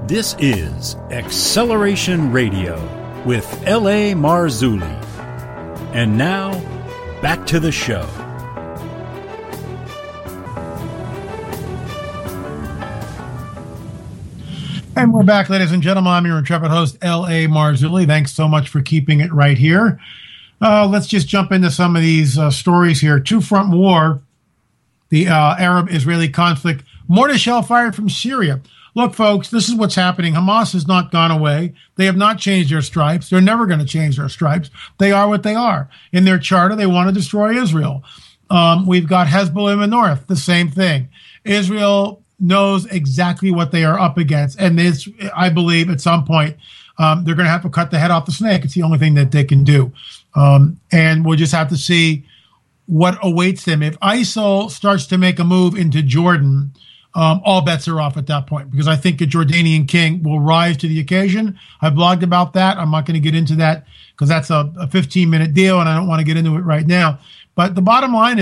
This is Acceleration Radio with L.A. Marzulli. And now, back to the show. And we're back, ladies and gentlemen. I'm your intrepid host, L.A. Marzulli. Thanks so much for keeping it right here. Let's just jump into some of these stories here. Two-front war, the Arab-Israeli conflict, mortar shell fired from Syria. Look, folks, this is what's happening. Hamas has not gone away. They have not changed their stripes. They're never going to change their stripes. They are what they are. In their charter, they want to destroy Israel. We've got Hezbollah in the north, the same thing. Israel knows exactly what they are up against. And this, I believe, at some point, they're going to have to cut the head off the snake. It's the only thing that they can do. And we'll just have to see what awaits them. If ISIL starts to make a move into Jordan, all bets are off at that point, because I think a Jordanian king will rise to the occasion. I blogged about that. I'm not going to get into that because that's a 15-minute deal, and I don't want to get into it right now. But the bottom line